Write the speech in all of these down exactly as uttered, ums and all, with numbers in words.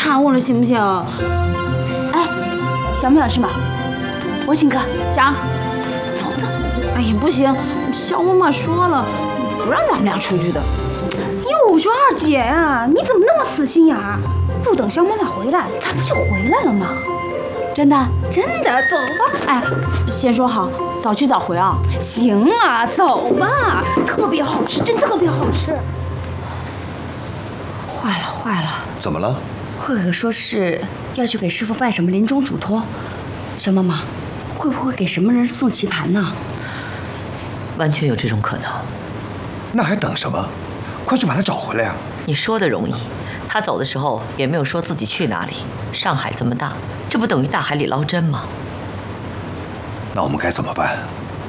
喊我了，行不行？ 哎，想不想吃嘛？我请客。 想。 走走。 哎呀，不行，小妈妈说了，不让咱们俩出去的。 哟，我说二姐呀、啊，你怎么那么死心眼儿？不等肖妈妈回来，咱不就回来了吗？真的， 真的，走吧。哎，先说好，早去早回啊。 行啊，走吧，特别好吃，真特别好吃。 坏了坏了， 怎么了？ 慧慧说是要去给师傅办什么临终嘱托，小妈妈，会不会给什么人送棋盘呢？ 完全有这种可能。 那还等什么？快去把他找回来呀！ 你说的容易，他走的时候也没有说自己去哪里。上海这么大，这不等于大海里捞针吗？ 那我们该怎么办？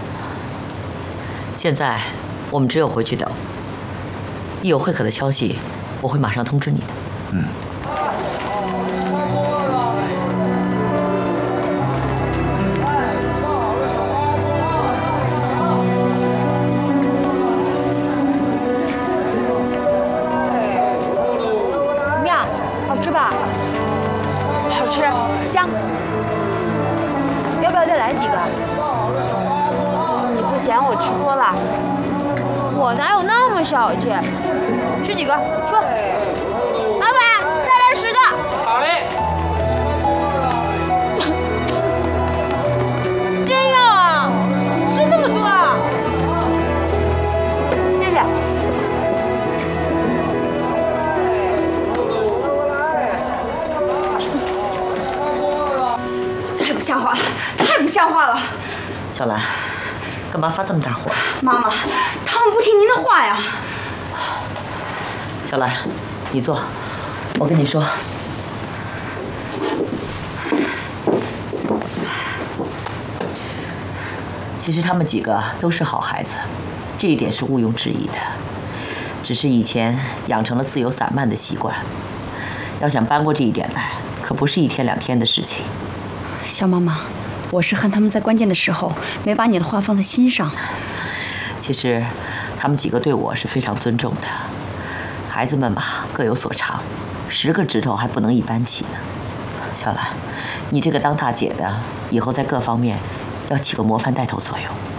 现在我们只有回去等。一有慧可的消息，我会马上通知你的。 嗯。 怎么样？好吃吧？好吃，香。要不要再来几个？ 你不嫌我吃多了？ 我哪有那么小气？吃几个？说。 老板，再来十个。 好嘞。 真要啊？吃那么多啊？谢谢。 太不像话了，太不像话了！ 小兰，干嘛发这么大火？ 妈妈，他们不听您的话呀！ 小兰，你坐，我跟你说。其实他们几个都是好孩子，这一点是毋庸置疑的。只是以前养成了自由散漫的习惯，要想搬过这一点来，可不是一天两天的事情。 小妈妈，我是恨他们在关键的时候没把你的话放在心上。 其实，他们几个对我是非常尊重的。孩子们嘛，各有所长，十个指头还不能一般齐呢。小兰，你这个当大姐的，以后在各方面要起个模范带头作用。